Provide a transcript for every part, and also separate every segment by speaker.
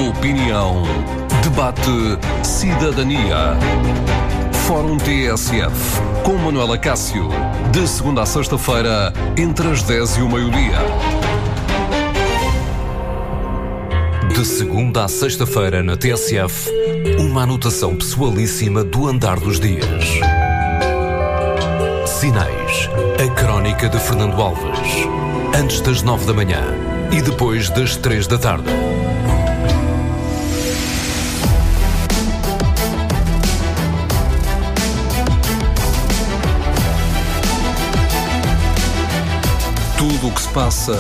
Speaker 1: Opinião, debate, cidadania. Fórum TSF, com Manuela Cássio, de segunda a sexta-feira, entre as 10 e o meio-dia. De segunda a sexta-feira na TSF, uma anotação pessoalíssima do andar dos dias. Sinais, a crónica de Fernando Alves, antes das 9 da manhã e depois das 3 da tarde. Tudo o que se passa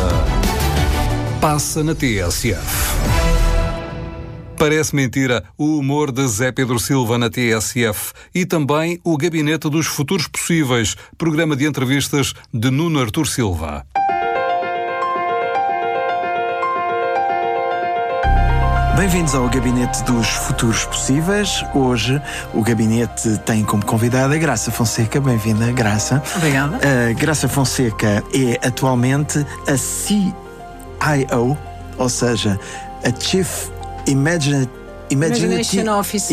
Speaker 1: na TSF. Parece mentira o humor de Zé Pedro Silva na TSF e também o Gabinete dos Futuros Possíveis, programa de entrevistas de Nuno Artur Silva.
Speaker 2: Bem-vindos ao Gabinete dos Futuros Possíveis. Hoje o Gabinete tem como convidada a Graça Fonseca. Bem-vinda, Graça.
Speaker 3: Obrigada.
Speaker 2: Graça Fonseca é atualmente a CIO, ou seja, a Chief Imagination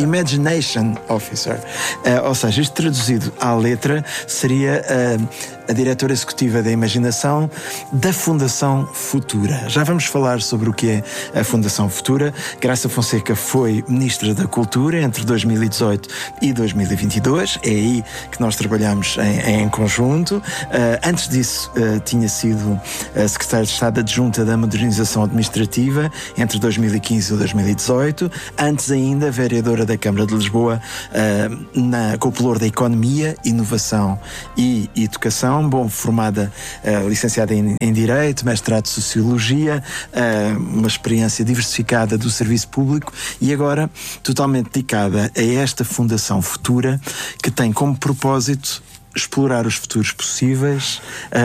Speaker 2: Officer. Ou seja, isto traduzido à letra seria a diretora executiva da imaginação da Fundação Futura. Já vamos falar sobre o que é a Fundação Futura. Graça Fonseca foi Ministra da Cultura entre 2018 e 2022. É aí que nós trabalhamos em conjunto. Antes disso, tinha sido Secretária de Estado Adjunta da Modernização Administrativa entre 2015 e 2018. Antes ainda, vereadora da Câmara de Lisboa com o pelour da Economia, Inovação e Educação. Bom, formada, licenciada em Direito, mestrado de Sociologia, uma experiência diversificada do serviço público e agora totalmente dedicada a esta Fundação Futura, que tem como propósito explorar os futuros possíveis,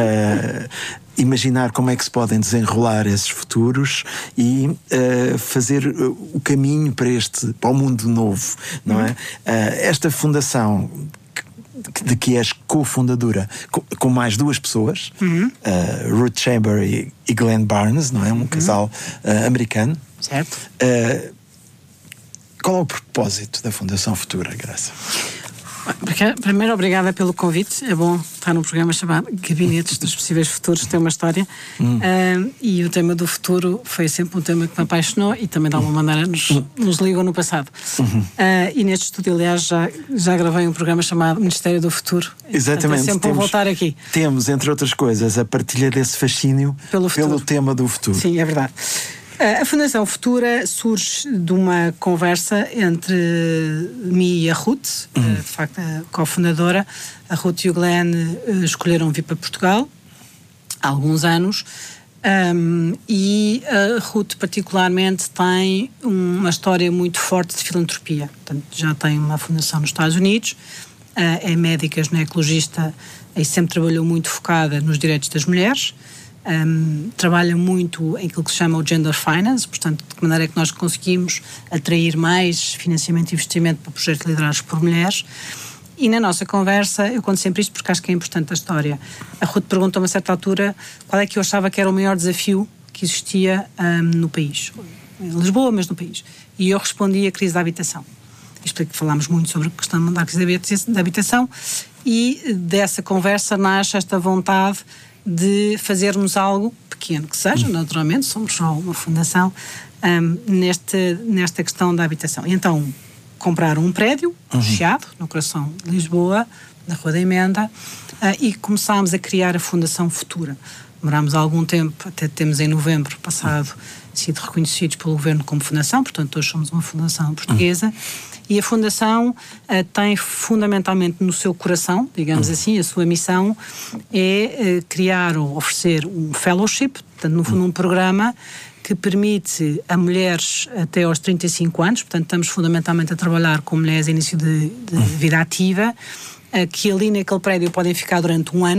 Speaker 2: imaginar como é que se podem desenrolar esses futuros e fazer o caminho para o mundo novo, não é? Esta fundação de que és cofundadora com mais duas pessoas, Ruth Chamber e Glenn Barnes, não é? Um casal americano.
Speaker 3: Certo.
Speaker 2: Qual é o propósito da Fundação Futura, Graça?
Speaker 3: Primeiro, obrigada pelo convite. É bom estar num programa chamado Gabinetes dos Possíveis Futuros, tem uma história. E o tema do futuro foi sempre um tema que me apaixonou e também de alguma maneira nos ligou no passado. E neste estúdio, aliás, já gravei um programa chamado Ministério do Futuro.
Speaker 2: Exatamente.
Speaker 3: Portanto, é sempre voltar aqui.
Speaker 2: Temos, entre outras coisas, a partilha desse fascínio pelo tema do futuro.
Speaker 3: Sim, é verdade. A Fundação Futura surge de uma conversa entre mim e a Ruth, de facto a cofundadora. A Ruth e o Glenn escolheram vir para Portugal há alguns anos e a Ruth particularmente tem uma história muito forte de filantropia. Portanto, já tem uma fundação nos Estados Unidos, é médica, ginecologista e sempre trabalhou muito focada nos direitos das mulheres. Trabalha muito em aquilo que se chama o Gender Finance, portanto, de que maneira é que nós conseguimos atrair mais financiamento e investimento para projetos liderados por mulheres. E na nossa conversa, eu conto sempre isto porque acho que é importante a história. A Ruth perguntou-me a certa altura qual é que eu achava que era o maior desafio que existia no país, em Lisboa, mas no país. E eu respondi a crise da habitação. Isto porque falámos muito sobre a questão da crise da habitação e dessa conversa nasce esta vontade de fazermos algo pequeno que seja, naturalmente, somos só uma fundação, nesta questão da habitação. E então, compraram um prédio, Chiado, no coração de Lisboa, na Rua da Emenda, e começámos a criar a Fundação Futura. Demorámos algum tempo, até temos em novembro passado sido reconhecidos pelo Governo como fundação, portanto hoje somos uma fundação portuguesa. E a Fundação tem fundamentalmente no seu coração, digamos assim, a sua missão é criar ou oferecer um fellowship, portanto, no fundo um programa que permite a mulheres até aos 35 anos, portanto estamos fundamentalmente a trabalhar com mulheres em início de vida ativa, que ali naquele prédio podem ficar durante um ano.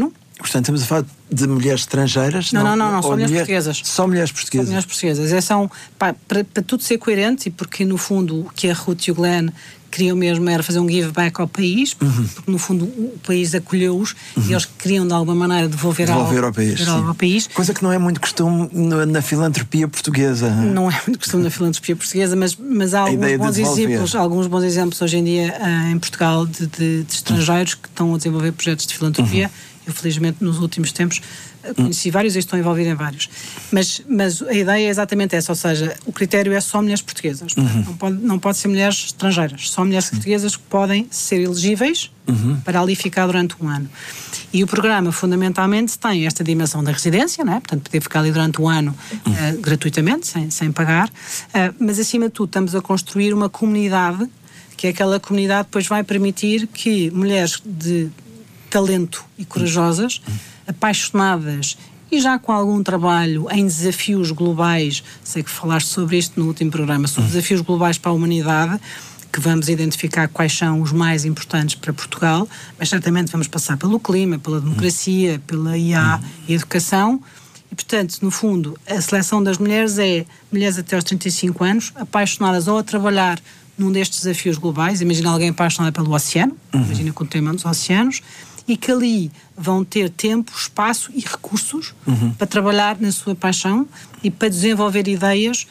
Speaker 2: Portanto, estamos a falar de mulheres estrangeiras?
Speaker 3: Não, só mulheres portuguesas.
Speaker 2: Só mulheres portuguesas?
Speaker 3: Só mulheres portuguesas. Para tudo ser coerente, e porque no fundo o que a Ruth e o Glenn queriam mesmo era fazer um give back ao país, porque no fundo o país acolheu-os e eles queriam de alguma maneira devolver algo ao país.
Speaker 2: Coisa que não é muito costume na filantropia portuguesa.
Speaker 3: Não é muito costume na filantropia portuguesa, mas há alguns bons exemplos hoje em dia em Portugal de estrangeiros que estão a desenvolver projetos de filantropia. Eu, felizmente, nos últimos tempos conheci vários e estou envolvido em vários. Mas a ideia é exatamente essa, ou seja, o critério é só mulheres portuguesas. Não pode ser mulheres estrangeiras, só mulheres portuguesas que podem ser elegíveis para ali ficar durante um ano. E o programa, fundamentalmente, tem esta dimensão da residência, não é? Portanto, poder ficar ali durante um ano gratuitamente, sem pagar, mas, acima de tudo, estamos a construir uma comunidade, que é aquela comunidade que depois vai permitir que mulheres de talento e corajosas, apaixonadas e já com algum trabalho em desafios globais, sei que falaste sobre isto no último programa, sobre desafios globais para a humanidade, que vamos identificar quais são os mais importantes para Portugal, mas certamente vamos passar pelo clima, pela democracia, pela IA e educação, e portanto, no fundo, a seleção das mulheres é mulheres até aos 35 anos, apaixonadas ou a trabalhar num destes desafios globais. Imagina alguém apaixonado pelo oceano, imagina com o tema dos oceanos, e que ali vão ter tempo, espaço e recursos para trabalhar na sua paixão e para desenvolver ideias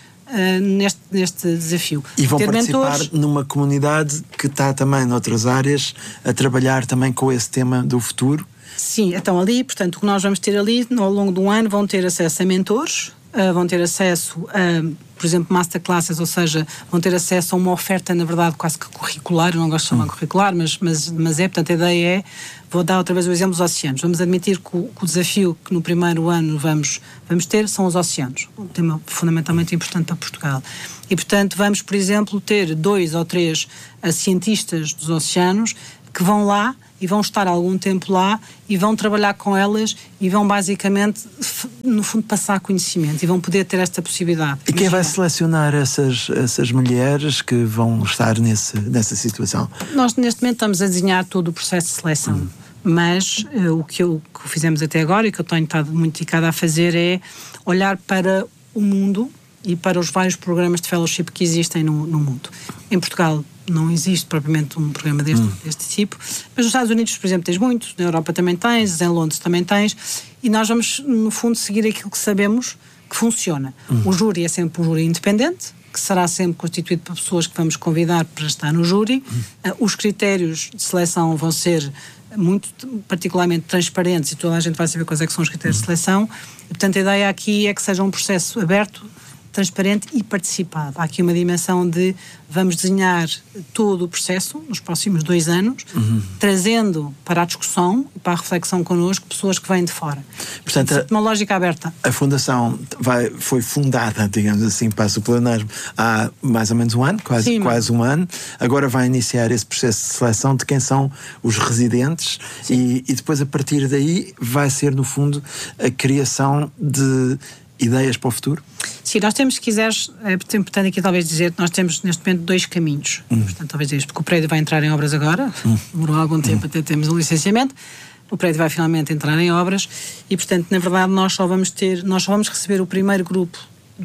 Speaker 3: neste desafio.
Speaker 2: E vão participar
Speaker 3: mentores
Speaker 2: numa comunidade que está também noutras áreas a trabalhar também com esse tema do futuro?
Speaker 3: Sim, então ali, portanto, o que nós vamos ter ali, ao longo do ano, vão ter acesso a mentores, vão ter acesso a, por exemplo, masterclasses, ou seja, vão ter acesso a uma oferta, na verdade, quase que curricular. Eu não gosto de chamar curricular, mas é, portanto, a ideia é, vou dar outra vez o exemplo dos oceanos. Vamos admitir que o desafio que no primeiro ano vamos ter são os oceanos, um tema fundamentalmente importante para Portugal. E, portanto, vamos, por exemplo, ter 2 ou 3 cientistas dos oceanos que vão lá e vão estar algum tempo lá e vão trabalhar com elas e vão basicamente, no fundo, passar conhecimento e vão poder ter esta possibilidade.
Speaker 2: E quem vai selecionar essas mulheres que vão estar nessa situação?
Speaker 3: Nós, neste momento, estamos a desenhar todo o processo de seleção. Mas o que fizemos até agora e que eu tenho estado muito dedicada a fazer é olhar para o mundo e para os vários programas de fellowship que existem no mundo. Em Portugal não existe propriamente um programa deste tipo, mas nos Estados Unidos, por exemplo, tens muitos, na Europa também tens, em Londres também tens, e nós vamos, no fundo, seguir aquilo que sabemos que funciona. O júri é sempre um júri independente, que será sempre constituído por pessoas que vamos convidar para estar no júri. Os critérios de seleção vão ser muito particularmente transparentes e toda a gente vai saber quais é que são os critérios de seleção. E, portanto, a ideia aqui é que seja um processo aberto, transparente e participado. Há aqui uma dimensão de vamos desenhar todo o processo nos próximos 2 anos, trazendo para a discussão e para a reflexão connosco pessoas que vêm de fora. Portanto, uma lógica aberta.
Speaker 2: A Fundação foi fundada, digamos assim, passo o plenário, há mais ou menos um ano, quase um ano. Agora vai iniciar esse processo de seleção de quem são os residentes e depois, a partir daí, vai ser, no fundo, a criação de ideias para o futuro?
Speaker 3: Sim, nós temos, se quiseres, é importante aqui talvez dizer que nós temos neste momento 2 caminhos. Portanto, talvez isto, porque o prédio vai entrar em obras agora, demorou algum tempo até termos o licenciamento, o prédio vai finalmente entrar em obras e, portanto, na verdade nós só vamos receber o primeiro grupo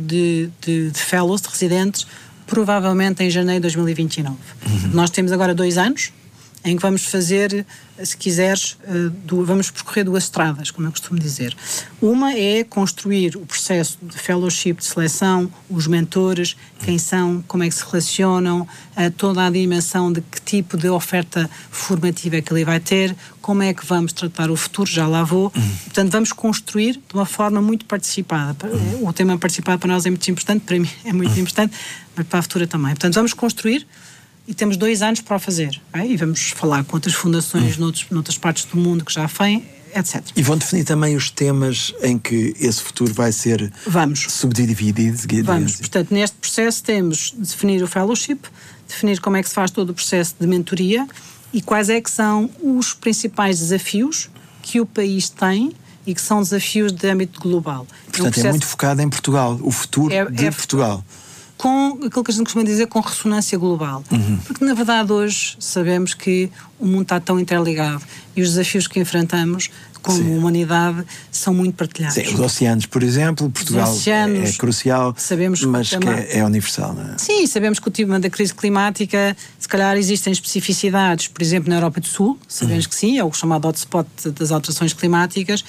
Speaker 3: de fellows, de residentes, provavelmente em janeiro de 2029. Nós temos agora 2 anos em que vamos fazer, se quiseres, vamos percorrer 2 estradas, como eu costumo dizer. Uma é construir o processo de fellowship, de seleção, os mentores, quem são, como é que se relacionam, toda a dimensão de que tipo de oferta formativa é que ele vai ter, como é que vamos tratar o futuro, já lá vou. Portanto, vamos construir de uma forma muito participada. O tema participado para nós é muito importante, para mim é muito importante, mas para a futura também. Portanto, vamos construir e temos 2 anos para o fazer. E vamos falar com outras fundações noutras partes do mundo que já fazem, etc.
Speaker 2: E vão definir também os temas em que esse futuro vai ser subdividido?
Speaker 3: Vamos. Portanto, neste processo temos de definir o fellowship, definir como é que se faz todo o processo de mentoria e quais é que são os principais desafios que o país tem e que são desafios de âmbito global.
Speaker 2: Portanto, é muito focado em Portugal, o futuro de Portugal.
Speaker 3: Com aquilo que a gente costuma dizer, com ressonância global. Porque, na verdade, hoje sabemos que o mundo está tão interligado e os desafios que enfrentamos como humanidade são muito partilhados.
Speaker 2: Sim, os oceanos, por exemplo, Portugal é crucial,
Speaker 3: sabemos
Speaker 2: mas que é universal, não é?
Speaker 3: Sim, sabemos que o tema da crise climática, se calhar existem especificidades, por exemplo, na Europa do Sul, sabemos que sim, é o chamado hotspot das alterações climáticas,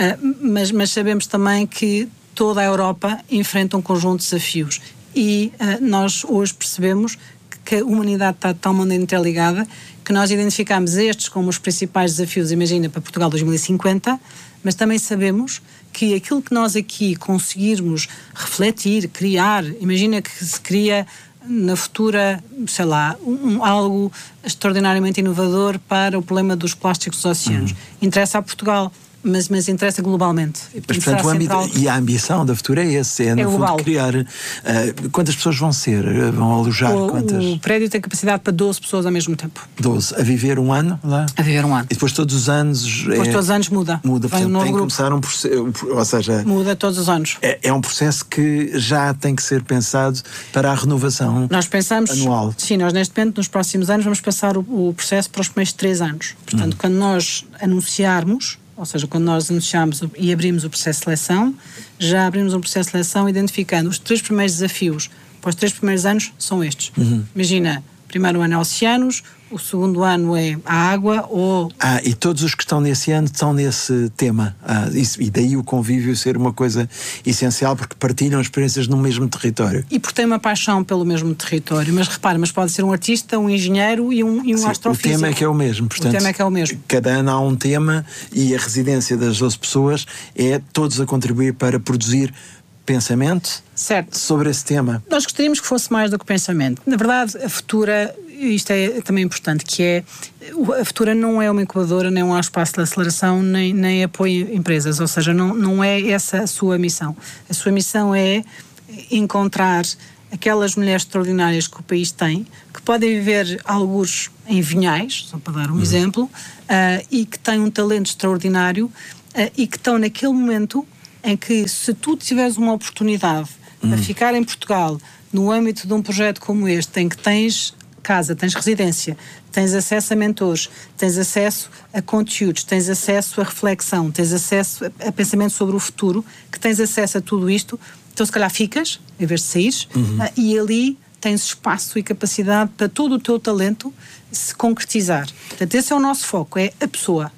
Speaker 3: mas sabemos também que toda a Europa enfrenta um conjunto de desafios e nós hoje percebemos que a humanidade está de tal maneira interligada que nós identificamos estes como os principais desafios, imagina, para Portugal 2050, mas também sabemos que aquilo que nós aqui conseguirmos refletir, criar, imagina que se cria na futura, sei lá, algo extraordinariamente inovador para o problema dos plásticos dos oceanos. Interessa a Portugal, mas interessa globalmente.
Speaker 2: Mas, portanto, e a ambição da Futura é esse, é no fundo criar... quantas pessoas vão ser? Vão alojar?
Speaker 3: O prédio tem capacidade para 12 pessoas ao mesmo tempo.
Speaker 2: 12. A viver um ano lá?
Speaker 3: A viver um ano.
Speaker 2: E depois todos os anos...
Speaker 3: Depois todos os anos muda.
Speaker 2: Muda, portanto tem que começar um processo, ou seja...
Speaker 3: Muda todos os anos.
Speaker 2: É um processo que já tem que ser pensado para a renovação
Speaker 3: nós pensamos,
Speaker 2: anual.
Speaker 3: Sim, nós neste momento, nos próximos anos, vamos passar o processo para os primeiros 3 anos. Portanto, quando nós anunciarmos... Ou seja, quando nós anunciamos e abrimos o processo de seleção, já abrimos um processo de seleção identificando os 3 primeiros desafios para os 3 primeiros anos são estes. Imagina, o primeiro ano é oceanos, o segundo ano é a água ou...
Speaker 2: e todos os que estão nesse ano estão nesse tema. E daí o convívio ser uma coisa essencial, porque partilham experiências no mesmo território.
Speaker 3: E porque têm uma paixão pelo mesmo território. Mas repara, pode ser um artista, um engenheiro e um astrofísico.
Speaker 2: O tema é que é o mesmo. Portanto,
Speaker 3: o tema é que é o mesmo.
Speaker 2: Cada ano há um tema e a residência das 12 pessoas é todos a contribuir para produzir pensamento sobre esse tema.
Speaker 3: Nós gostaríamos que fosse mais do que pensamento. Na verdade, a Futura, isto é também importante, que é, a Futura não é uma incubadora, nem um espaço de aceleração, nem apoio a empresas, ou seja, não é essa a sua missão. A sua missão é encontrar aquelas mulheres extraordinárias que o país tem, que podem viver alguns em vinhais, só para dar um exemplo, e que têm um talento extraordinário e que estão naquele momento em que, se tu tiveres uma oportunidade a ficar em Portugal no âmbito de um projeto como este, em que tens casa, tens residência, tens acesso a mentores, tens acesso a conteúdos, tens acesso a reflexão, tens acesso a pensamento sobre o futuro, que tens acesso a tudo isto, então se calhar ficas, em vez de saíres, e ali tens espaço e capacidade para todo o teu talento se concretizar. Portanto, esse é o nosso foco, é a pessoa.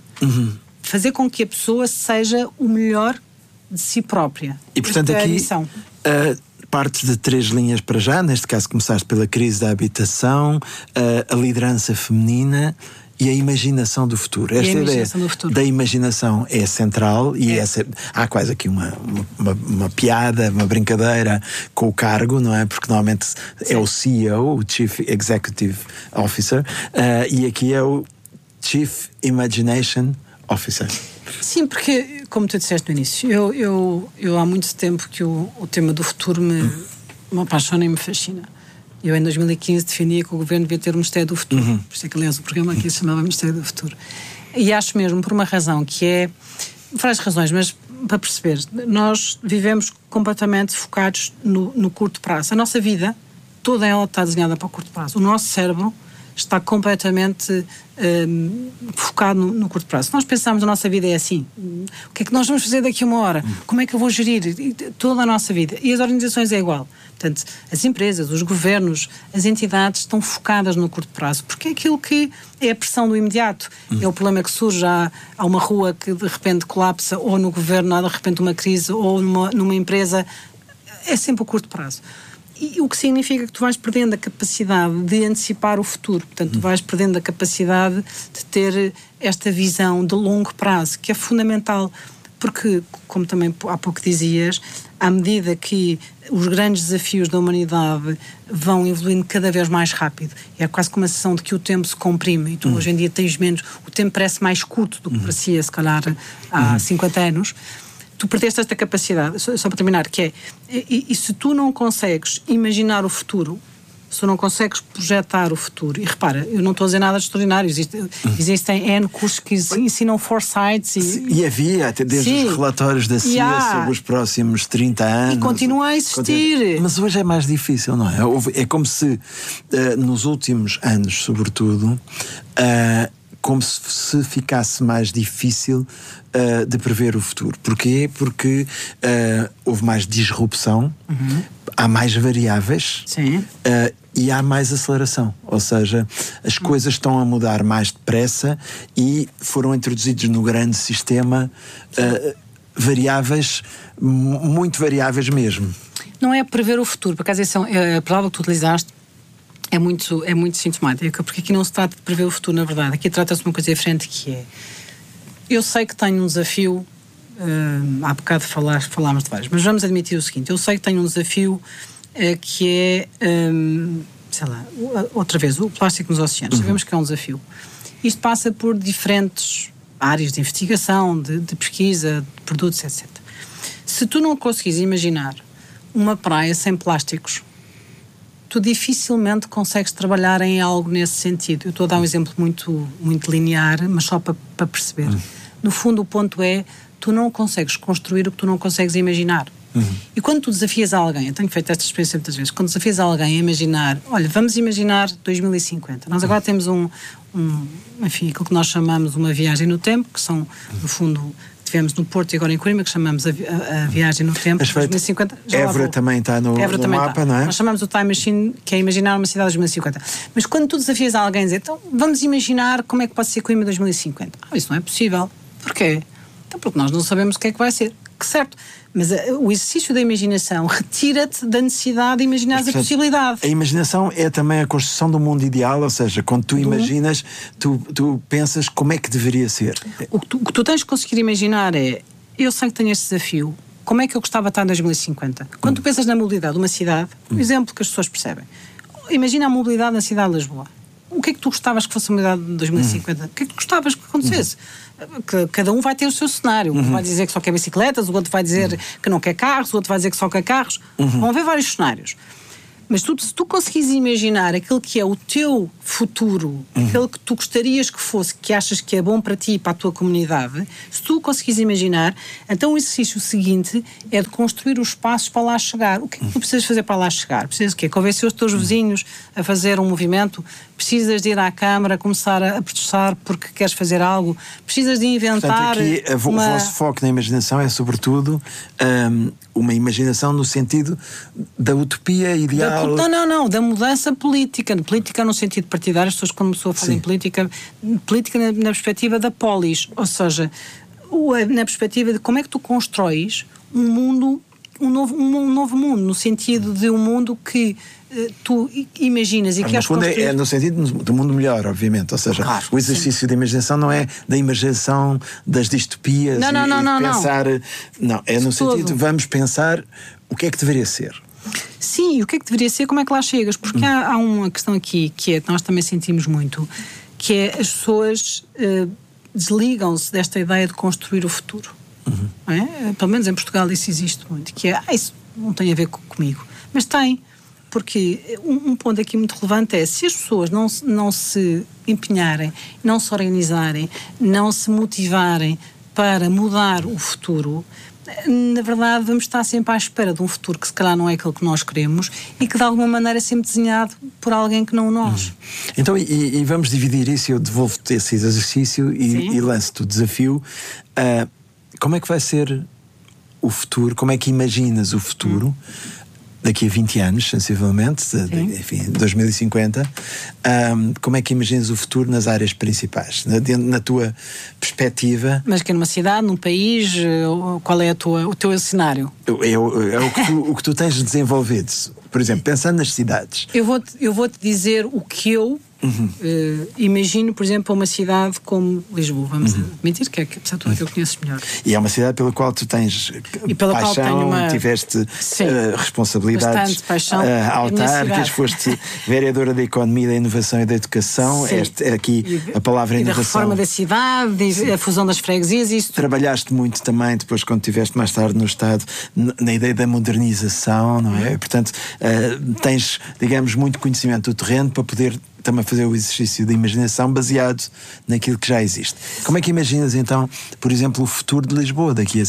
Speaker 3: Fazer com que a pessoa seja o melhor de si própria.
Speaker 2: E portanto aqui partes de 3 linhas para já, neste caso começaste pela crise da habitação, a liderança feminina e a imaginação do futuro. Esta ideia da imaginação é central e há quase aqui uma piada, uma brincadeira com o cargo, não é? Porque normalmente é o CEO, o Chief Executive Officer, e aqui é o Chief Imagination Officer.
Speaker 3: Sim, porque, como tu disseste no início, eu há muito tempo que o tema do futuro me apaixona e me fascina. Eu, em 2015, defendia que o governo devia ter um Ministério do Futuro. Por isso é que, aliás, o programa aqui se chamava Ministério do Futuro. E acho mesmo, por uma razão que é... várias razões, mas para perceber, nós vivemos completamente focados no curto prazo. A nossa vida, toda ela está desenhada para o curto prazo. O nosso cérebro está completamente focado no curto prazo. Se nós pensarmos a nossa vida é assim, o que é que nós vamos fazer daqui a 1 hora? Como é que eu vou gerir toda a nossa vida? E as organizações é igual. Portanto, as empresas, os governos, as entidades estão focadas no curto prazo, porque é aquilo que é a pressão do imediato. É o problema que surge, há uma rua que de repente colapsa, ou no governo há de repente uma crise, ou numa empresa, é sempre o curto prazo. E o que significa que tu vais perdendo a capacidade de antecipar o futuro. Portanto, tu vais perdendo a capacidade de ter esta visão de longo prazo, que é fundamental. Porque, como também há pouco dizias, à medida que os grandes desafios da humanidade vão evoluindo cada vez mais rápido, é quase como a sensação de que o tempo se comprime, e tu hoje em dia tens menos, o tempo parece mais curto do que parecia, se calhar, há 50 anos, tu perdeste esta capacidade, só para terminar, que é, e se tu não consegues imaginar o futuro, se tu não consegues projetar o futuro, e repara, eu não estou a dizer nada de extraordinário, existem N cursos que ensinam foresights
Speaker 2: e havia até desde os relatórios da CIA sobre os próximos 30 anos.
Speaker 3: E continua a existir.
Speaker 2: Mas hoje é mais difícil, não é? É como se nos últimos anos, sobretudo, como se ficasse mais difícil de prever o futuro. Porquê? Porque houve mais disrupção, há mais variáveis.
Speaker 3: Sim.
Speaker 2: E há mais aceleração, ou seja, as coisas estão a mudar mais depressa e foram introduzidos no grande sistema variáveis, muito variáveis mesmo.
Speaker 3: Não é prever o futuro, por acaso a palavra que tu utilizaste é muito sintomática, porque aqui não se trata de prever o futuro, na verdade. Aqui trata-se de uma coisa diferente, que é: eu sei que tenho um desafio, há bocado falámos de vários, mas vamos admitir o seguinte: eu sei que tenho um desafio que é, sei lá, outra vez, o plástico nos oceanos. Sabemos que é um desafio. Isto passa por diferentes áreas de investigação, de pesquisa, de produtos, etc. Se tu não conseguires imaginar uma praia sem plásticos, tu dificilmente consegues trabalhar em algo nesse sentido. Eu estou a dar um exemplo muito, muito linear, mas só para perceber. No fundo, o ponto é: tu não consegues construir o que tu não consegues imaginar. E quando tu desafias alguém, eu tenho feito esta experiência muitas vezes, quando desafias alguém a imaginar, olha, vamos imaginar 2050. Nós agora temos enfim, aquilo que nós chamamos uma viagem no tempo, que são, no fundo, tivemos no Porto e agora em Coimbra, que chamamos a viagem no tempo.
Speaker 2: Mas 2050. Évora também está no mapa, não é?
Speaker 3: Nós chamamos o Time Machine, que é imaginar uma cidade de 2050. Mas quando tu desafias alguém a dizer, então vamos imaginar como é que pode ser Coimbra 2050. Isso não é possível. Porquê? Então, porque nós não sabemos o que é que vai ser. Que certo. Mas o exercício da imaginação retira-te da necessidade de imaginar a possibilidade.
Speaker 2: A imaginação é também a construção do mundo ideal, ou seja, quando tu imaginas, tu pensas como é que deveria ser.
Speaker 3: O que tu tens de conseguir imaginar é: eu sei que tenho este desafio, como é que eu gostava de estar em 2050? Quando tu pensas na mobilidade de uma cidade, um exemplo que as pessoas percebem, imagina a mobilidade na cidade de Lisboa. O que é que tu gostavas que fosse a mobilidade de 2050? O que é que tu gostavas que acontecesse? Que cada um vai ter o seu cenário. Um vai dizer que só quer bicicletas, o outro vai dizer que não quer carros, o outro vai dizer que só quer carros. Vão haver vários cenários. Mas se tu conseguires imaginar aquilo que é o teu futuro, aquilo que tu gostarias que fosse, que achas que é bom para ti e para a tua comunidade, se tu conseguires imaginar, então o exercício seguinte é de construir os passos para lá chegar. O que é que tu precisas fazer para lá chegar? Precisas o quê? Convencer os teus vizinhos a fazer um movimento? Precisas de ir à Câmara, começar a protestar porque queres fazer algo? Precisas de inventar...
Speaker 2: Portanto, aqui o vosso foco na imaginação é sobretudo uma imaginação no sentido da utopia ideal.
Speaker 3: Não, da mudança política. Política no sentido partidário, as pessoas quando começou a falar em política na perspectiva da polis, ou seja, na perspectiva de como é que tu constróis um mundo, um novo mundo, no sentido de um mundo que tu imaginas e queres construir.
Speaker 2: É no sentido do mundo melhor, obviamente, ou seja, claro, o exercício da imaginação não é da imaginação das distopias pensar, não, é no sentido de vamos pensar o que é que deveria ser.
Speaker 3: Sim, o que é que deveria ser, como é que lá chegas? Porque há uma questão aqui que é que nós também sentimos muito, que é as pessoas desligam-se desta ideia de construir o futuro. Não é? Pelo menos em Portugal isso existe muito, que é, isso não tem a ver comigo. Mas tem, porque um ponto aqui muito relevante é: se as pessoas não se empenharem, não se organizarem, não se motivarem para mudar o futuro, na verdade vamos estar sempre à espera de um futuro que se calhar não é aquele que nós queremos e que de alguma maneira é sempre desenhado por alguém que não nós.
Speaker 2: Então, e vamos dividir isso, eu devolvo-te esse exercício e lanço-te o desafio. Como é que vai ser o futuro? Como é que imaginas o futuro daqui a 20 anos, sensivelmente, enfim, 2050? Como é que imaginas o futuro nas áreas principais, na tua perspectiva?
Speaker 3: Mas que é numa cidade, num país, qual é o teu cenário?
Speaker 2: É o que tu tens desenvolvido. Por exemplo, pensando nas cidades.
Speaker 3: Eu vou-te dizer o que eu imagino, por exemplo, uma cidade como Lisboa. Vamos admitir que é apesar de tudo que eu conheço melhor.
Speaker 2: E é uma cidade pela qual tu tens paixão, tiveste responsabilidades autárquicas, foste vereadora da Economia, da Inovação e da Educação. Aqui a palavra inovação.
Speaker 3: E da reforma da cidade, a fusão das freguesias. Isso
Speaker 2: trabalhaste muito também, depois quando estiveste mais tarde no Estado, na ideia da modernização, não é? Portanto, tens, digamos, muito conhecimento do terreno para poder também fazer o exercício da imaginação baseado naquilo que já existe. Como é que imaginas então, por exemplo, o futuro de Lisboa daqui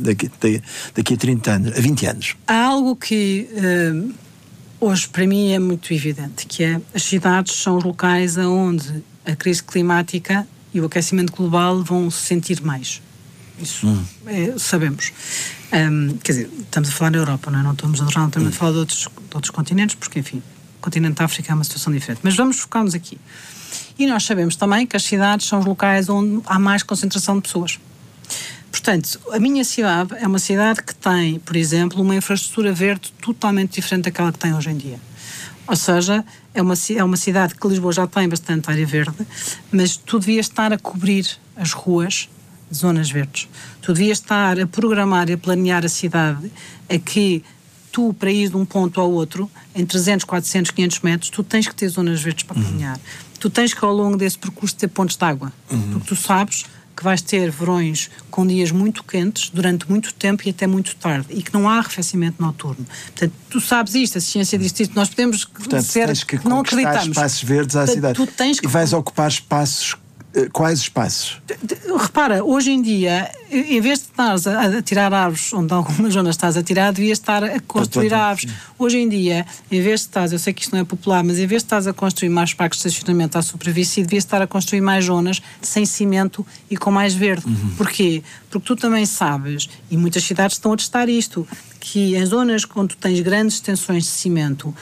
Speaker 2: a 30 anos, a 20 anos?
Speaker 3: Há algo que hoje para mim é muito evidente, que é: as cidades são os locais onde a crise climática e o aquecimento global vão se sentir mais. Isso sabemos. Quer dizer, estamos a falar na Europa, não estamos a falar de outros continentes, porque, enfim, o continente da África é uma situação diferente. Mas vamos focar-nos aqui. E nós sabemos também que as cidades são os locais onde há mais concentração de pessoas. Portanto, a minha cidade é uma cidade que tem, por exemplo, uma infraestrutura verde totalmente diferente daquela que tem hoje em dia. Ou seja, é uma cidade que Lisboa já tem bastante área verde, mas tu devias estar a cobrir as ruas de zonas verdes. Tu devias estar a programar e a planear a cidade a que tu, para ir de um ponto ao outro, em 300, 400, 500 metros, tu tens que ter zonas verdes para caminhar. Tu tens que, ao longo desse percurso, ter pontos de água. Porque tu sabes que vais ter verões com dias muito quentes durante muito tempo e até muito tarde, e que não há arrefecimento noturno. Portanto, tu sabes isto, a ciência diz isto, nós podemos dizer
Speaker 2: tens que
Speaker 3: não
Speaker 2: conquistar
Speaker 3: acreditamos.
Speaker 2: Espaços verdes à cidade.
Speaker 3: Tu tens que...
Speaker 2: E vais ocupar espaços. Quais espaços?
Speaker 3: Repara, hoje em dia, em vez de estares a tirar árvores, onde algumas zonas estás a tirar, devias estar a construir árvores. Hoje em dia, em vez de estás, eu sei que isto não é popular, mas em vez de estás a construir mais parques de estacionamento à superfície, devias estar a construir mais zonas sem cimento e com mais verde. Porquê? Porque tu também sabes, e muitas cidades estão a testar isto, que em zonas onde tu tens grandes extensões de cimento,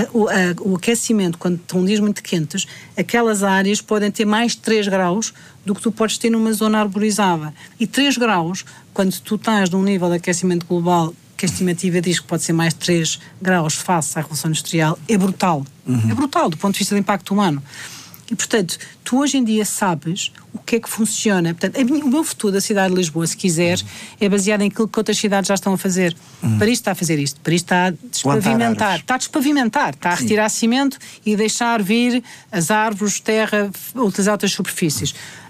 Speaker 3: o aquecimento, quando estão dias muito quentes, aquelas áreas podem ter mais 3 graus do que tu podes ter numa zona arborizada. E 3 graus, quando tu estás num nível de aquecimento global, que a estimativa diz que pode ser mais 3 graus face à Revolução Industrial, é brutal. É brutal do ponto de vista do impacto humano. E, portanto, tu hoje em dia sabes o que é que funciona. Portanto, o meu futuro da cidade de Lisboa, se quiseres, é baseado em aquilo que outras cidades já estão a fazer. Paris está a fazer isto. Paris está a despavimentar. Está a despavimentar. Está a retirar cimento e deixar vir as árvores, terra, utilizar outras superfícies.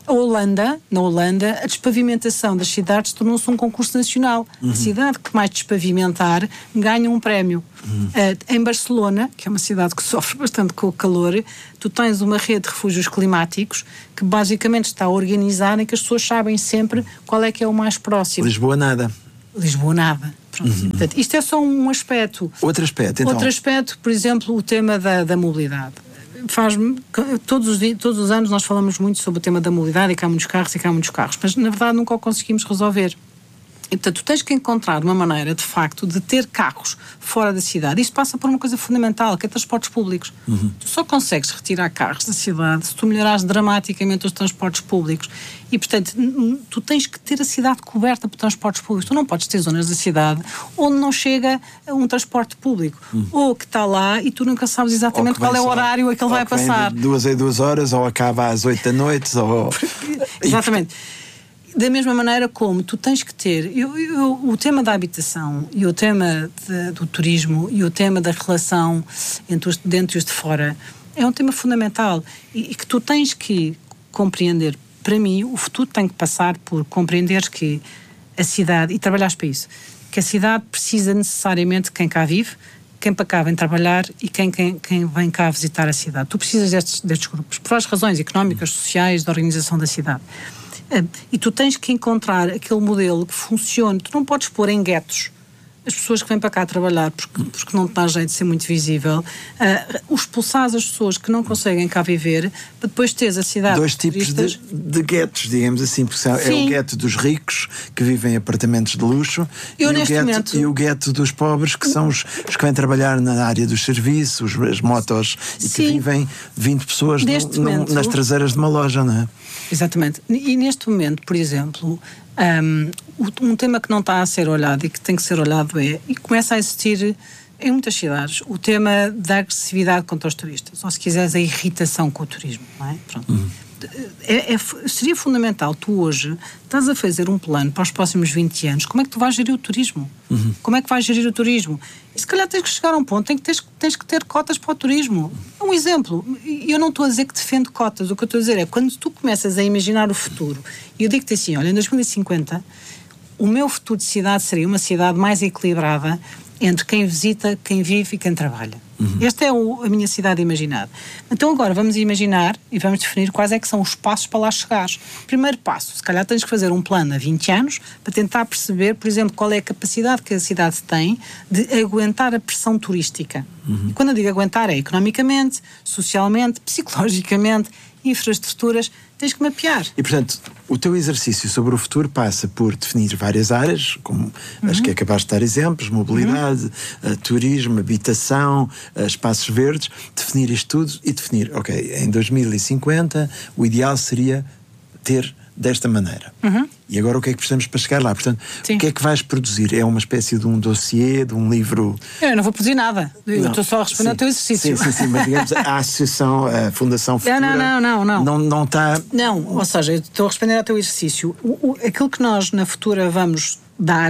Speaker 3: Na Holanda, a despavimentação das cidades tornou-se um concurso nacional. A cidade que mais despavimentar ganha um prémio. Em Barcelona, que é uma cidade que sofre bastante com o calor, tu tens uma rede de refúgios climáticos que basicamente está organizada em que as pessoas sabem sempre qual é que é o mais próximo.
Speaker 2: Lisboa nada.
Speaker 3: Pronto. Portanto, isto é só um aspecto.
Speaker 2: Outro aspecto,
Speaker 3: por exemplo, o tema da mobilidade. Todos os anos nós falamos muito sobre o tema da mobilidade e que há muitos carros, mas na verdade nunca o conseguimos resolver. E, portanto, tu tens que encontrar uma maneira, de facto, de ter carros fora da cidade. Isto passa por uma coisa fundamental, que é transportes públicos. Tu só consegues retirar carros da cidade se tu melhorares dramaticamente os transportes públicos. E, portanto, tu tens que ter a cidade coberta por transportes públicos. Tu não podes ter zonas da cidade onde não chega um transporte público. Ou que está lá e tu nunca sabes exatamente qual é o horário a que ele vai passar.
Speaker 2: De 2 em 2 horas, ou acaba às 8 da noite, ou...
Speaker 3: Exatamente. Da mesma maneira como tu tens que ter o tema da habitação e o tema do turismo e o tema da relação entre os de dentro e os de fora é um tema fundamental e que tu tens que compreender. Para mim, o futuro tem que passar por compreenderes que a cidade, e trabalhares para isso, que a cidade precisa necessariamente de quem cá vive, quem para cá vem trabalhar e quem vem cá visitar a cidade. Tu precisas destes grupos, por várias razões económicas, sociais, da organização da cidade. E tu tens que encontrar aquele modelo que funcione. Tu não podes pôr em guetos as pessoas que vêm para cá trabalhar porque não te dá jeito de ser muito visível, expulsar as pessoas que não conseguem cá viver, para depois teres a cidade.
Speaker 2: 2 tipos de guetos, digamos assim, porque é o gueto dos ricos que vivem em apartamentos de luxo e o gueto dos pobres, que são os que vêm trabalhar na área dos serviços, as motos, e que vivem 20 pessoas nas traseiras de uma loja, não é?
Speaker 3: Exatamente. E neste momento, por exemplo, um tema que não está a ser olhado e que tem que ser olhado e começa a existir em muitas cidades, o tema da agressividade contra os turistas, ou se quiseres a irritação com o turismo, não é? Pronto. Seria fundamental, tu hoje estás a fazer um plano para os próximos 20 anos, como é que tu vais gerir o turismo? Como é que vais gerir o turismo? E se calhar tens que chegar a um ponto em que tens que ter cotas para o turismo. Um exemplo, eu não estou a dizer que defendo cotas, o que eu estou a dizer é, quando tu começas a imaginar o futuro, e eu digo-te assim, olha, em 2050, o meu futuro de cidade seria uma cidade mais equilibrada entre quem visita, quem vive e quem trabalha. Esta é a minha cidade imaginada. Então agora vamos imaginar e vamos definir quais é que são os passos para lá chegar. Primeiro passo, se calhar tens que fazer um plano a 20 anos para tentar perceber, por exemplo, qual é a capacidade que a cidade tem de aguentar a pressão turística. E quando eu digo aguentar é economicamente, socialmente, psicologicamente, infraestruturas, tens que mapear.
Speaker 2: E, portanto, o teu exercício sobre o futuro passa por definir várias áreas, como as que acabaste de dar exemplos, mobilidade, turismo, habitação, espaços verdes, definir isto tudo e definir, ok, em 2050 o ideal seria ter desta maneira. E agora o que é que precisamos para chegar lá? Portanto, o que é que vais produzir? É uma espécie de um dossiê, de um livro?
Speaker 3: Eu não vou produzir nada. Eu estou só a responder ao teu exercício.
Speaker 2: Sim, mas digamos, a associação, a Fundação Futura... Não está...
Speaker 3: Não, ou seja, eu estou a responder ao teu exercício. Aquilo que nós na Futura vamos dar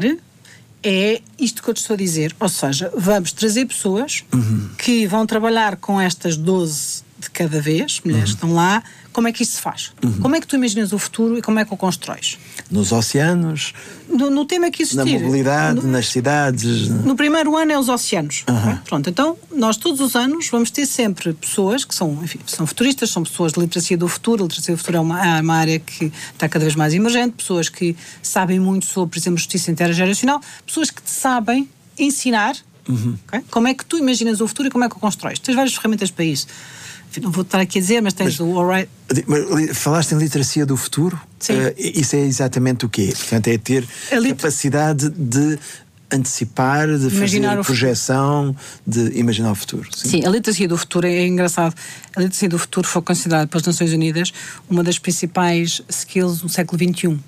Speaker 3: é isto que eu te estou a dizer. Ou seja, vamos trazer pessoas que vão trabalhar com estas 12 de cada vez, mulheres que estão lá. Como é que isto se faz? Como é que tu imaginas o futuro e como é que o constróis?
Speaker 2: Nos oceanos?
Speaker 3: No tema que existir.
Speaker 2: Na mobilidade, nas cidades?
Speaker 3: No primeiro ano é os oceanos. Pronto, então nós todos os anos vamos ter sempre pessoas que são, enfim, são futuristas, são pessoas de literacia do futuro. A literacia do futuro é uma área que está cada vez mais emergente, pessoas que sabem muito sobre, por exemplo, justiça intergeracional, pessoas que te sabem ensinar okay? Como é que tu imaginas o futuro e como é que o constróis. Tens várias ferramentas para isso. Não vou estar aqui a dizer, mas tens o Alright.
Speaker 2: Falaste em literacia do futuro?
Speaker 3: Sim.
Speaker 2: Isso é exatamente o quê? Portanto, é ter capacidade de antecipar, de fazer projeção, de imaginar o futuro.
Speaker 3: Sim, a literacia do futuro é engraçado. A literacia do futuro foi considerada pelas Nações Unidas uma das principais skills do século XXI.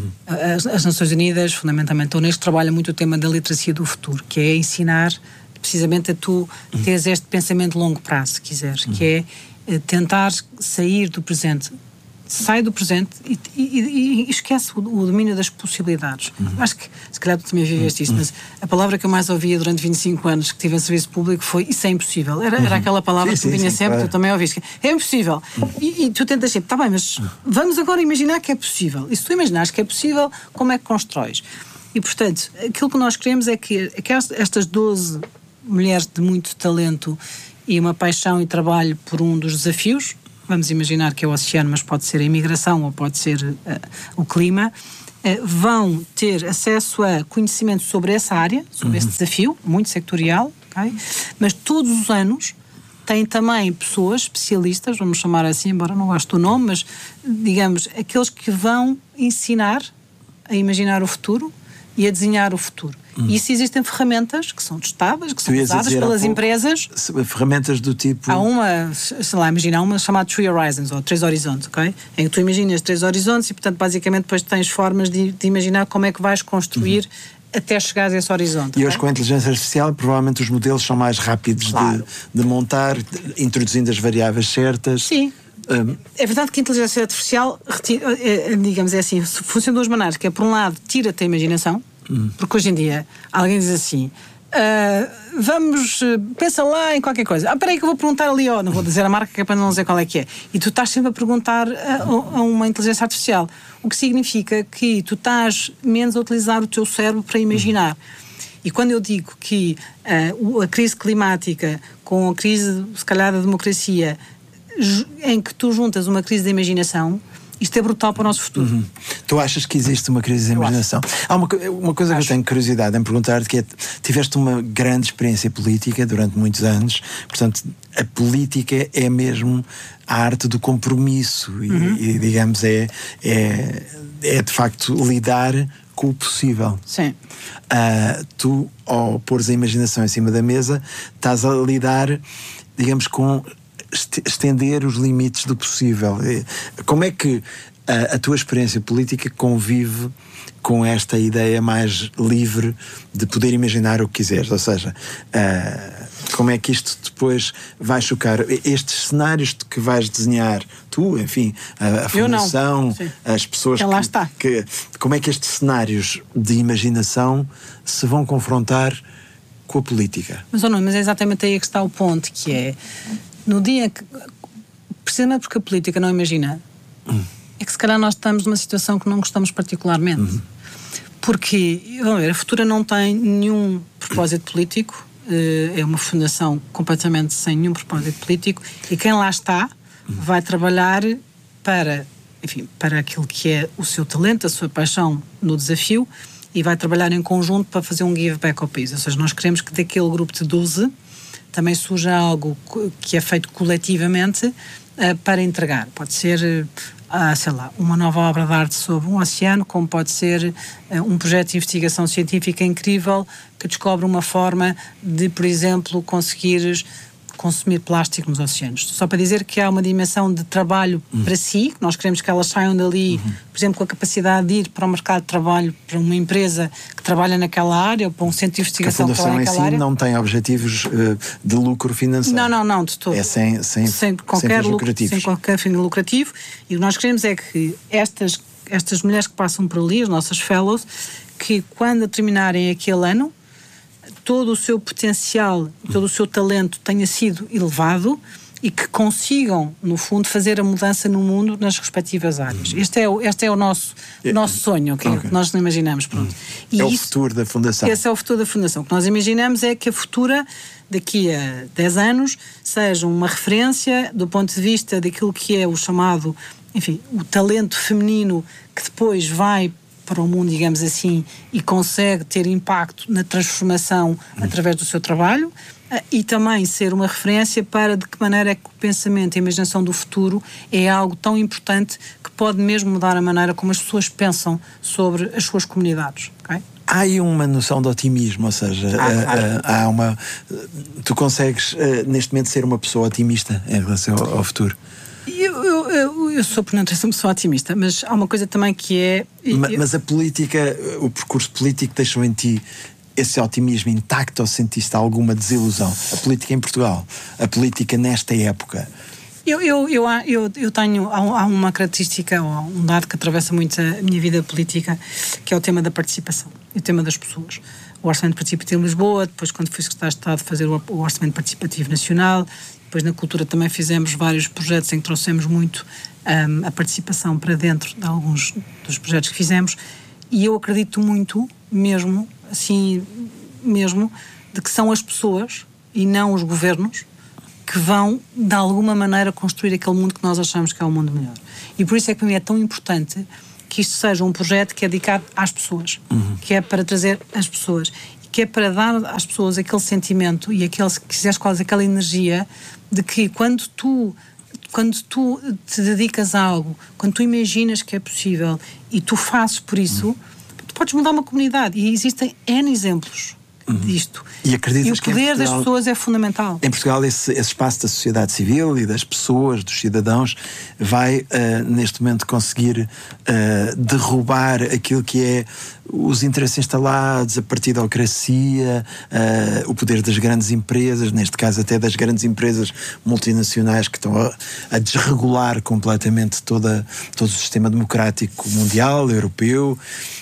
Speaker 3: As Nações Unidas, fundamentalmente, a Unesco trabalha muito o tema da literacia do futuro, que é ensinar precisamente a tu teres este pensamento de longo prazo, se quiseres, que é tentar sair do presente. Sai do presente e esquece o domínio das possibilidades. Acho que, se calhar tu também viveste isso, mas a palavra que eu mais ouvia durante 25 anos que tive em serviço público foi isso é impossível. Era aquela palavra que vinha sempre, claro. Tu também ouviste. É impossível. E tu tentas sempre, está bem, mas vamos agora imaginar que é possível. E se tu imaginares que é possível, como é que constróis? E, portanto, aquilo que nós queremos é que estas 12 mulheres de muito talento e uma paixão e trabalho por um dos desafios, vamos imaginar que é o oceano, mas pode ser a imigração ou pode ser o clima, vão ter acesso a conhecimento sobre essa área, sobre esse desafio, muito sectorial, okay? Mas todos os anos têm também pessoas especialistas, vamos chamar assim, embora não goste do nome, mas digamos, aqueles que vão ensinar a imaginar o futuro e a desenhar o futuro. E isso existem ferramentas que são testadas, que são usadas pelas empresas.
Speaker 2: Ferramentas do tipo...
Speaker 3: Há uma, sei lá, imagina, uma chamada Three Horizons, ou 3 horizontes, ok? Em que tu imaginas 3 horizontes e, portanto, basicamente depois tens formas de imaginar como é que vais construir até chegar a esse horizonte.
Speaker 2: E hoje com a inteligência artificial, provavelmente os modelos são mais rápidos de montar, introduzindo as variáveis certas.
Speaker 3: Sim. É verdade que a inteligência artificial, digamos, é assim, funciona de duas maneiras, que é, por um lado, tira-te a imaginação, porque hoje em dia alguém diz assim, pensa lá em qualquer coisa. Espera aí que eu vou perguntar ali, não vou dizer a marca que é para não dizer qual é que é. E tu estás sempre a perguntar a uma inteligência artificial, o que significa que tu estás menos a utilizar o teu cérebro para imaginar. E quando eu digo que a crise climática com a crise, se calhar, da democracia, em que tu juntas uma crise da imaginação, isto é brutal para o nosso futuro.
Speaker 2: Tu achas que existe uma crise da imaginação? Há uma coisa que eu tenho curiosidade em perguntar-te, que é, tiveste uma grande experiência política durante muitos anos, portanto, a política é mesmo a arte do compromisso e digamos, é de facto lidar com o possível.
Speaker 3: Sim.
Speaker 2: Tu, ao pôres a imaginação em cima da mesa, estás a lidar, digamos, com estender os limites do possível. Como é que a tua experiência política convive com esta ideia mais livre de poder imaginar o que quiseres? Ou seja, como é que isto depois vai chocar? Estes cenários que vais desenhar, tu, enfim, a fundação, as pessoas que como é que estes cenários de imaginação se vão confrontar com a política?
Speaker 3: Mas é exatamente aí que está o ponto, que é no dia que, precisamente porque a política não imagina, é que se calhar nós estamos numa situação que não gostamos particularmente. Porque, vamos ver, a Futura não tem nenhum propósito político, é uma fundação completamente sem nenhum propósito político, e quem lá está vai trabalhar para aquilo que é o seu talento, a sua paixão no desafio, e vai trabalhar em conjunto para fazer um give back ao país. Ou seja, nós queremos que daquele grupo de 12 também surja algo que é feito coletivamente para entregar. Pode ser, uma nova obra de arte sobre um oceano, como pode ser um projeto de investigação científica incrível que descobre uma forma de, por exemplo, conseguires consumir plástico nos oceanos. Só para dizer que há uma dimensão de trabalho para si, que nós queremos que elas saiam dali, por exemplo, com a capacidade de ir para o mercado de trabalho, para uma empresa que trabalha naquela área, ou para um centro de investigação que trabalha naquela área.
Speaker 2: A fundação em si não tem objetivos de lucro financeiro.
Speaker 3: Não, de todo.
Speaker 2: É sem qualquer lucrativos.
Speaker 3: Sem qualquer fim lucrativo. E o que nós queremos é que estas mulheres que passam por ali, as nossas fellows, que quando terminarem aquele ano, todo o seu potencial, todo o seu talento tenha sido elevado e que consigam, no fundo, fazer a mudança no mundo nas respectivas áreas. Este é o nosso sonho, que nós não imaginamos. Pronto. E
Speaker 2: o futuro da Fundação.
Speaker 3: Esse é o futuro da Fundação. O que nós imaginamos é que a Futura, daqui a 10 anos, seja uma referência do ponto de vista daquilo que é o chamado, o talento feminino que depois vai para o mundo, digamos assim, e consegue ter impacto na transformação através do seu trabalho, e também ser uma referência para de que maneira é que o pensamento e a imaginação do futuro é algo tão importante que pode mesmo mudar a maneira como as pessoas pensam sobre as suas comunidades. Okay?
Speaker 2: Há aí uma noção de otimismo, ou seja, há uma... Tu consegues, neste momento, ser uma pessoa otimista em relação ao futuro?
Speaker 3: Eu sou, por natureza, uma pessoa otimista, mas há uma coisa também que é...
Speaker 2: Mas a política, o percurso político deixou em ti esse otimismo intacto, ou sentiste alguma desilusão? A política em Portugal, a política nesta época...
Speaker 3: Eu tenho... Há uma característica, ou um dado que atravessa muito a minha vida política, que é o tema da participação, e o tema das pessoas. O Orçamento Participativo de Lisboa, depois quando fui secretário de Estado fazer o Orçamento Participativo Nacional, depois na cultura também fizemos vários projetos em que trouxemos muito a participação para dentro de alguns dos projetos que fizemos, e eu acredito muito, mesmo, de que são as pessoas e não os governos que vão, de alguma maneira, construir aquele mundo que nós achamos que é um mundo melhor. E por isso é que para mim é tão importante que isto seja um projeto que é dedicado às pessoas, que é para trazer as pessoas, e que é para dar às pessoas aquele sentimento e aquele, se quiseres, quase aquela energia de que quando tu te dedicas a algo, quando tu imaginas que é possível e tu fazes por isso, tu podes mudar uma comunidade, e existem N exemplos disto.
Speaker 2: E acreditas
Speaker 3: o poder das pessoas é fundamental.
Speaker 2: Em Portugal, esse espaço da sociedade civil e das pessoas, dos cidadãos, vai neste momento conseguir derrubar aquilo que é os interesses instalados, a partidocracia, o poder das grandes empresas, neste caso até das grandes empresas multinacionais que estão a desregular completamente todo o sistema democrático mundial, europeu.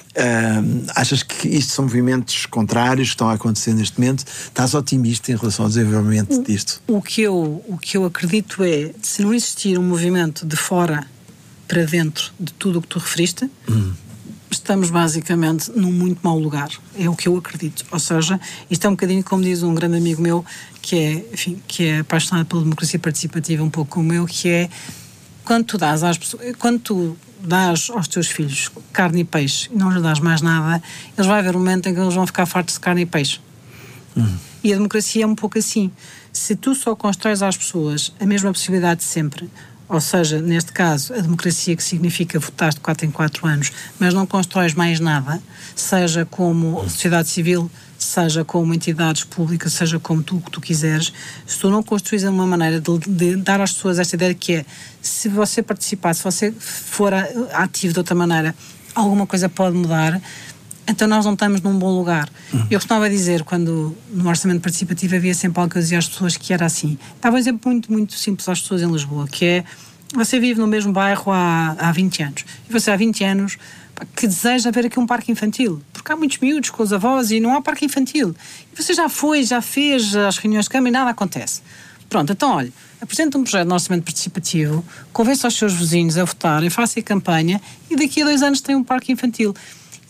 Speaker 2: Achas que isto são movimentos contrários que estão a acontecer neste momento? Estás otimista em relação ao desenvolvimento disto?
Speaker 3: O que eu acredito é, se não existir um movimento de fora para dentro de tudo o que tu referiste, estamos basicamente num muito mau lugar. É o que eu acredito. Ou seja, isto é um bocadinho como diz um grande amigo meu que é apaixonado pela democracia participativa, um pouco como eu, que é quando tu dás às pessoas, quando tu dás aos teus filhos carne e peixe e não lhes dás mais nada, eles vão haver um momento em que eles vão ficar fartos de carne e peixe. E a democracia é um pouco assim. Se tu só constróis às pessoas a mesma possibilidade de sempre, ou seja, neste caso, a democracia, que significa votar de 4 em 4 anos, mas não constróis mais nada, seja como sociedade civil, seja como entidades públicas, seja como tu quiseres, se tu não construís uma maneira de dar às pessoas esta ideia que é, se você participar, se você for ativo de outra maneira, alguma coisa pode mudar, então nós não estamos num bom lugar. Eu costumava dizer, quando no orçamento participativo havia sempre algo que eu dizia às pessoas que era assim. Dava um exemplo muito, muito simples às pessoas em Lisboa, que é, você vive no mesmo bairro há 20 anos, e você há 20 anos que deseja ver aqui um parque infantil, porque há muitos miúdos com os avós e não há parque infantil. E você já fez as reuniões de Câmara e nada acontece. Pronto, então olha, apresenta um projeto de orçamento participativo, convença os seus vizinhos a votarem, faça a campanha, e daqui a 2 anos tem um parque infantil.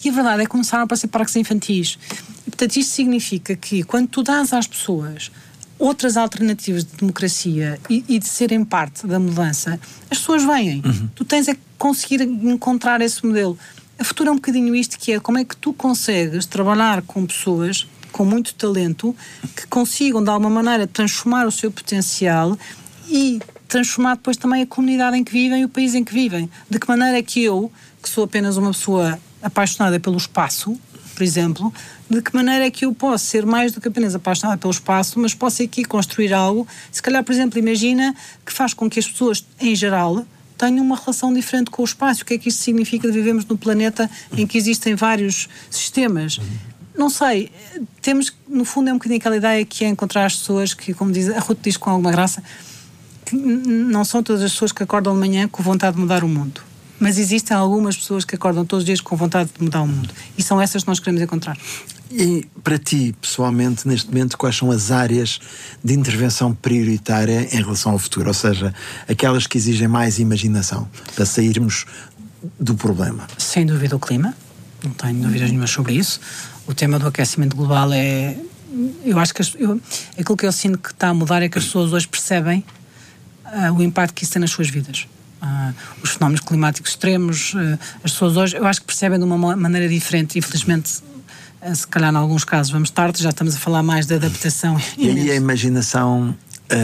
Speaker 3: E a verdade é que começaram a aparecer parques infantis. E, portanto, isto significa que quando tu dás às pessoas outras alternativas de democracia e de serem parte da mudança, as pessoas vêm. Tu tens é que conseguir encontrar esse modelo. A Futura é um bocadinho isto, que é como é que tu consegues trabalhar com pessoas com muito talento que consigam, de alguma maneira, transformar o seu potencial e transformar depois também a comunidade em que vivem e o país em que vivem. De que maneira é que eu, que sou apenas uma pessoa apaixonada pelo espaço, por exemplo, de que maneira é que eu posso ser mais do que apenas apaixonada pelo espaço, mas posso aqui construir algo, se calhar, por exemplo, imagina, que faz com que as pessoas, em geral, tenham uma relação diferente com o espaço. O que é que isto significa de vivemos num planeta em que existem vários sistemas? Não sei, temos, no fundo é um bocadinho aquela ideia que é encontrar as pessoas que, como diz, a Ruth diz com alguma graça, que não são todas as pessoas que acordam de manhã com vontade de mudar o mundo. Mas existem algumas pessoas que acordam todos os dias com vontade de mudar o mundo. E são essas que nós queremos encontrar.
Speaker 2: E para ti, pessoalmente, neste momento, quais são as áreas de intervenção prioritária em relação ao futuro? Ou seja, aquelas que exigem mais imaginação para sairmos do problema?
Speaker 3: Sem dúvida o clima. Não tenho dúvidas nenhuma sobre isso. O tema do aquecimento global é... Eu acho que aquilo que eu sinto que está a mudar é que as pessoas hoje percebem o impacto que isso tem nas suas vidas. Os fenómenos climáticos extremos, as pessoas hoje, eu acho que percebem de uma maneira diferente. Infelizmente, se calhar em alguns casos vamos tarde, já estamos a falar mais da adaptação.
Speaker 2: E aí a imaginação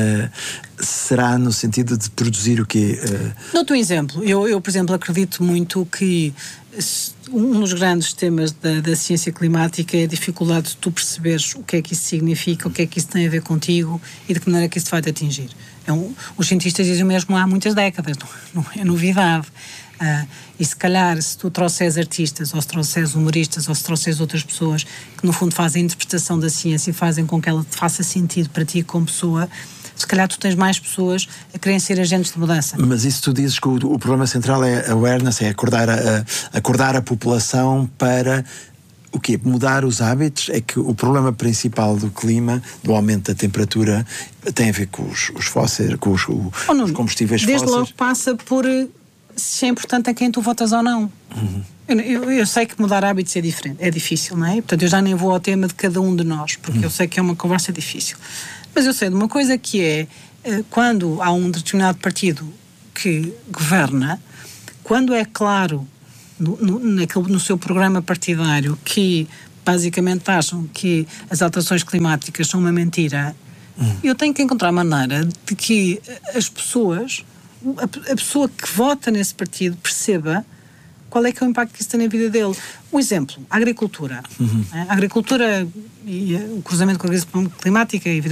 Speaker 2: será no sentido de produzir o quê?
Speaker 3: Dou-te um exemplo. Eu, por exemplo, acredito muito que um dos grandes temas da ciência climática é a dificuldade de tu perceberes o que é que isso significa, o que é que isso tem a ver contigo e de que maneira é que isso te vai te atingir. Os cientistas dizem o mesmo há muitas décadas, não é novidade. E se calhar, se tu trouxeres artistas, ou se trouxeres humoristas, ou se trouxeres outras pessoas que no fundo fazem a interpretação da ciência e fazem com que ela te faça sentido para ti como pessoa, se calhar tu tens mais pessoas a querem ser agentes de mudança.
Speaker 2: Mas isso tu dizes que o problema central é awareness, é acordar a população para... O quê? Mudar os hábitos? É que o problema principal do clima, do aumento da temperatura, tem a ver com os fósseis, com os combustíveis fósseis.
Speaker 3: Desde logo passa por se é importante a quem tu votas ou não. Eu sei que mudar hábitos é diferente, é difícil, não é? Portanto, eu já nem vou ao tema de cada um de nós, porque eu sei que é uma conversa difícil. Mas eu sei de uma coisa que é, quando há um determinado partido que governa, quando é claro no seu programa partidário que basicamente acham que as alterações climáticas são uma mentira, eu tenho que encontrar maneira de que as pessoas, a pessoa que vota nesse partido perceba qual é que é o impacto que isso tem na vida dele. Um exemplo, a agricultura. A agricultura e o cruzamento com a crise climática,